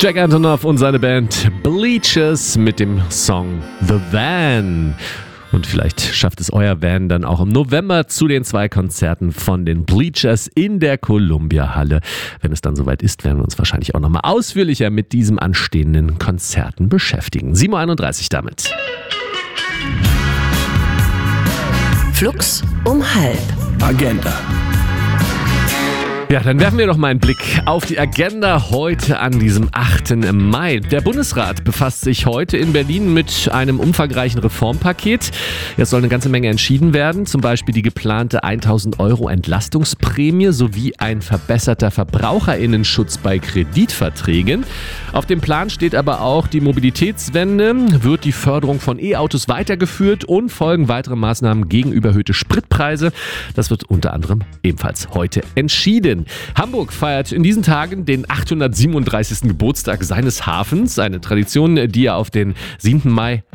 Jack Antonoff und seine Band Bleachers mit dem Song The Van. Und vielleicht schafft es euer Van dann auch im November zu den 2 Konzerten von den Bleachers in der Columbia-Halle. Wenn es dann soweit ist, werden wir uns wahrscheinlich auch nochmal ausführlicher mit diesem anstehenden Konzerten beschäftigen. 7.31 Uhr damit. Flux um halb. Agenda. Ja, dann werfen wir doch mal einen Blick auf die Agenda heute an diesem 8. Mai. Der Bundesrat befasst sich heute in Berlin mit einem umfangreichen Reformpaket. Es soll eine ganze Menge entschieden werden, zum Beispiel die geplante 1.000 € Entlastungsprämie sowie ein verbesserter VerbraucherInnenschutz bei Kreditverträgen. Auf dem Plan steht aber auch die Mobilitätswende, wird die Förderung von E-Autos weitergeführt und folgen weitere Maßnahmen gegen überhöhte Spritpreise. Das wird unter anderem ebenfalls heute entschieden. Hamburg feiert in diesen Tagen den 837. Geburtstag seines Hafens, eine Tradition, die ja auf den 7. Mai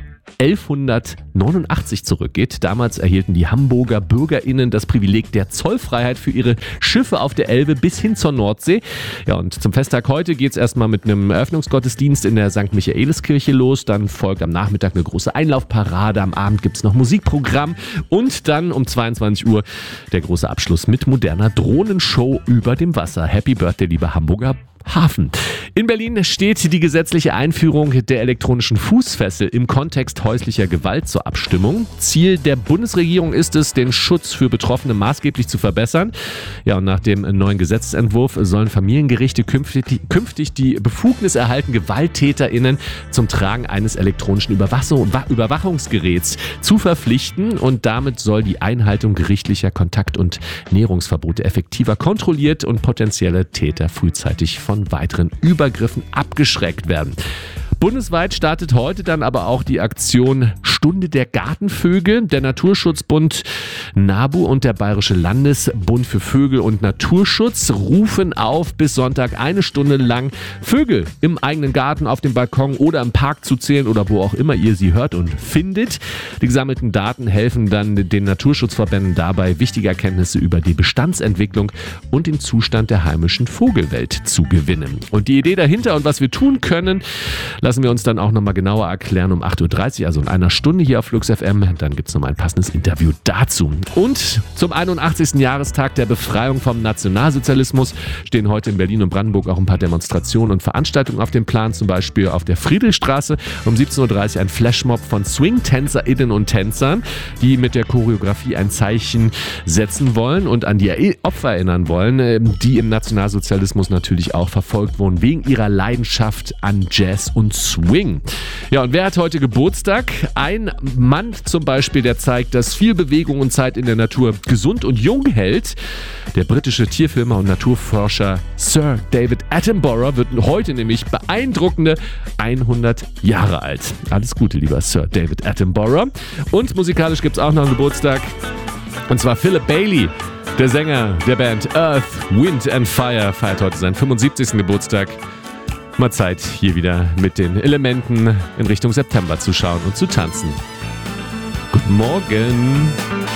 1189 zurückgeht. Damals erhielten die Hamburger BürgerInnen das Privileg der Zollfreiheit für ihre Schiffe auf der Elbe bis hin zur Nordsee. Ja, und zum Festtag heute geht es erstmal mit einem Eröffnungsgottesdienst in der St. Michaeliskirche los. Dann folgt am Nachmittag eine große Einlaufparade. Am Abend gibt es noch Musikprogramm. Und dann um 22 Uhr der große Abschluss mit moderner Drohnenshow über dem Wasser. Happy Birthday, lieber Hamburger Hafen. In Berlin steht die gesetzliche Einführung der elektronischen Fußfessel im Kontext häuslicher Gewalt zur Abstimmung. Ziel der Bundesregierung ist es, den Schutz für Betroffene maßgeblich zu verbessern. Ja, und nach dem neuen Gesetzesentwurf sollen Familiengerichte künftig die Befugnis erhalten, GewalttäterInnen zum Tragen eines elektronischen Überwachungsgeräts zu verpflichten. Und damit soll die Einhaltung gerichtlicher Kontakt- und Näherungsverbote effektiver kontrolliert und potenzielle Täter frühzeitig von weiteren Übergriffen abgeschreckt werden. Bundesweit startet heute dann aber auch die Aktion Stunde der Gartenvögel. Der Naturschutzbund NABU und der Bayerische Landesbund für Vögel und Naturschutz rufen auf, bis Sonntag 1 Stunde lang Vögel im eigenen Garten, auf dem Balkon oder im Park zu zählen oder wo auch immer ihr sie hört und findet. Die gesammelten Daten helfen dann den Naturschutzverbänden dabei, wichtige Erkenntnisse über die Bestandsentwicklung und den Zustand der heimischen Vogelwelt zu gewinnen. Und die Idee dahinter und was wir tun können, lassen wir uns dann auch nochmal genauer erklären um 8.30 Uhr, also in einer Stunde hier auf Flux FM. Dann gibt es nochmal ein passendes Interview dazu. Und zum 81. Jahrestag der Befreiung vom Nationalsozialismus stehen heute in Berlin und Brandenburg auch ein paar Demonstrationen und Veranstaltungen auf dem Plan. Zum Beispiel auf der Friedrichstraße um 17.30 Uhr ein Flashmob von Swing-TänzerInnen und Tänzern, die mit der Choreografie ein Zeichen setzen wollen und an die Opfer erinnern wollen, die im Nationalsozialismus natürlich auch verfolgt wurden wegen ihrer Leidenschaft an Jazz und Swing. Ja, und wer hat heute Geburtstag? Ein Mann zum Beispiel, der zeigt, dass viel Bewegung und Zeit in der Natur gesund und jung hält. Der britische Tierfilmer und Naturforscher Sir David Attenborough wird heute nämlich beeindruckende 100 Jahre alt. Alles Gute, lieber Sir David Attenborough. Und musikalisch gibt es auch noch einen Geburtstag. Und zwar Philip Bailey, der Sänger der Band Earth, Wind and Fire, feiert heute seinen 75. Geburtstag. Mal Zeit, hier wieder mit den Elementen in Richtung September zu schauen und zu tanzen. Guten Morgen!